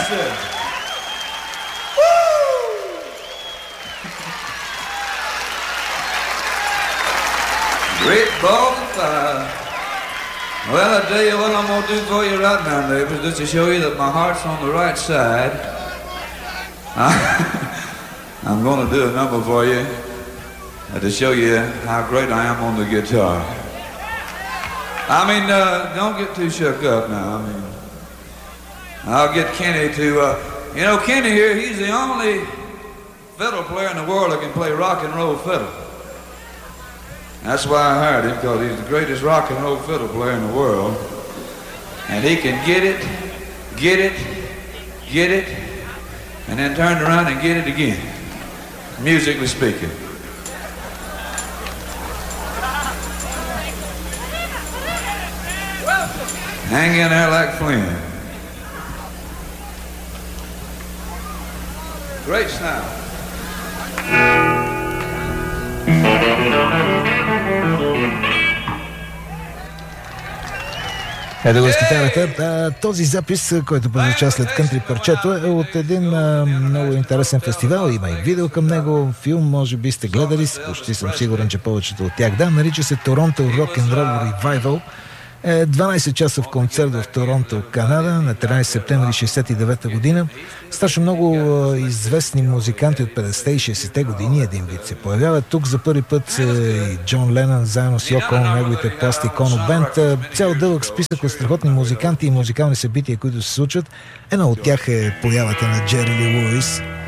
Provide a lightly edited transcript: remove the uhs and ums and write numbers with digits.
Harrison. Woo! Great ball of fire. Well, I tell you what I'm going to do for you right now, neighbors, just to show you that my heart's on the right side. I'm going to do a number for you to show you how great I am on the guitar. I mean, don't get too shook up now. I mean, I'll get Kenny to, Kenny here, he's the only fiddle player in the world that can play rock and roll fiddle. That's why I hired him, because he's the greatest rock and roll fiddle player in the world. And he can get it, and then turn around and get it again, musically speaking. Hang in there like Flynn. Great sound. Ето го с китарата. Този запис, който прозвуча след кънтри парчето, е от един много интересен фестивал. Има и видео към него, филм, може би сте гледали, почти съм сигурен, че повечето от тях. Да, нарича се Торонто Rock and Roll Revival. 12 часа в концерт в Торонто, Канада, на 13 септември 1969 година. Страшно много известни музиканти от 50-те и 60-те години един вид се появяват. Тук за първи път и Джон Ленън заедно с Йоко Оно, неговите Plastic Ono Band. Цял дълъг списък от страхотни музиканти и музикални събития, които се случват. Едно от тях е появата на Джери Ли Луис.